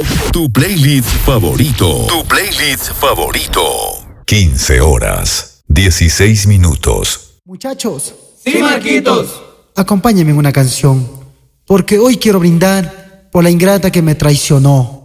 Tu playlist favorito. Tu playlist favorito. 15 horas, 16 minutos. Muchachos. Sí, Marquitos. Acompáñenme en una canción, porque hoy quiero brindar por la ingrata que me traicionó.